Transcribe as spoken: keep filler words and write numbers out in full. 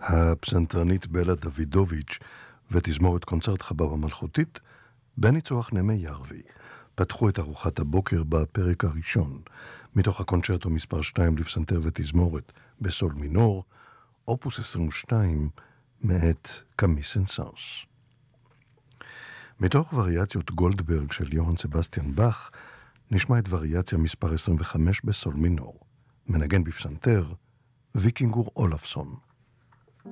הפסנתרנית בלה דוידוביץ' ותזמורת קונצרט חבב המלכותית בניצוח נמי ירבי פתחו את ארוחת הבוקר בפרק הראשון מתוך הקונצ'רטו מספר שתיים לפסנתר ותזמורת בסול מינור, אופוס עשרים ושתיים מאת קאמי סן-סאנס. מתוך וריאציות גולדברג של יוהאן סבסטיאן באך נשמע את וריאציה מספר עשרים וחמש בסול מינור. מנגן בפסנתר ויקינגור אולפסון.